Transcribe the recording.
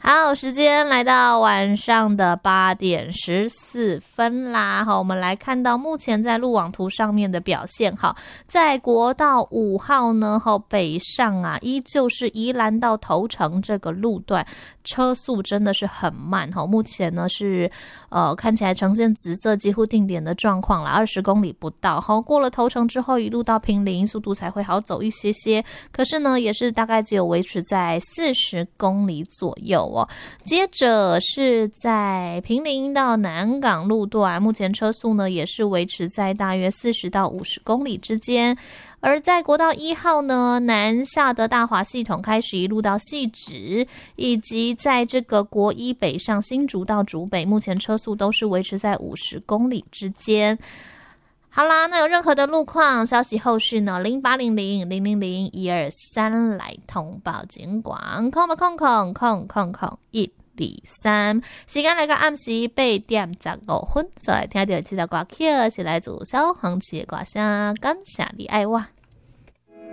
好，时间来到晚上的8:14啦。好，我们来看到目前在路网图上面的表现。好，在国道5号呢，北上啊，依旧是宜兰到头城这个路段，车速真的是很慢。目前呢是看起来呈现紫色几乎定点的状况啦，20公里不到。过了头城之后，一路到坪林，速度才会好走一些些。可是呢，也是大概只有维持在40公里左右。接着是在坪林到南港路段，目前车速呢也是维持在大约40到50公里之间。而在国道1号呢，南下的大华系统开始一路到汐止，以及在这个国一北上新竹到竹北，目前车速都是维持在50公里之间。好啦，那有任何的路况消息后续呢？0800000123来通报警广，01000000123。时间来到暗时8:15，再来听到这条歌曲，是来自萧煌奇的歌声，感谢你爱我。